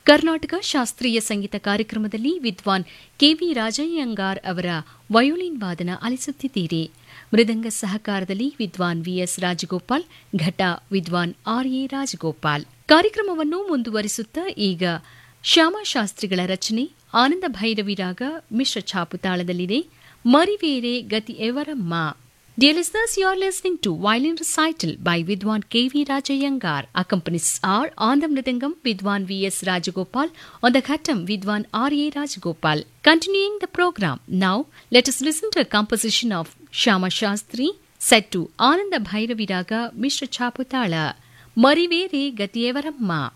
ಕರ್ನಾಟಕ ಶಾಸ್ತ್ರೀಯ ಸಂಗೀತ ಕಾರ್ಯಕ್ರಮದಲ್ಲಿ ವಿದ್ವಾನ್ ಕೆವಿ ರಾಜಯ್ಯಂಗಾರ್ ಅವರ ವಯೋಲಿನ್ ವಾದನ ಆಲಿಸುತ್ತಿದ್ದೀರಿ. ಮೃದಂಗ ಸಹಕಾರದಲ್ಲಿ ವಿದ್ವಾನ್ ವಿಎಸ್ ರಾಜಗೋಪಾಲ್, ಘಟ ವಿದ್ವಾನ್ ಆರ್ಎ ರಾಜಗೋಪಾಲ್. ಕಾರ್ಯಕ್ರಮವನ್ನು ಮುಂದುವರಿಸುತ್ತಾ ಈಗ ಶ್ಯಾಮಶಾಸ್ತ್ರಿಗಳ ರಚನೆ ಆನಂದ ಭೈರವಿ ರಾಗ ಮಿಶ್ರ ಛಾಪು ತಾಳದಲ್ಲಿದೆ. ಮರಿವೇರೆ ಗತಿ ಎವರಮ್ಮ. Dear listeners, you are listening to Violin Recital by Vidwan K.V. Rajayangar. Accompanies are on the Mridangam Vidwan V.S. Rajagopal, on the Ghatam Vidwan R.A. Rajagopal. Continuing the program, now let us listen to a composition of Shyama Shastri set to Ananda Bhairavi Raga Mishra Chaputala, Marivere Gatiyevaramma.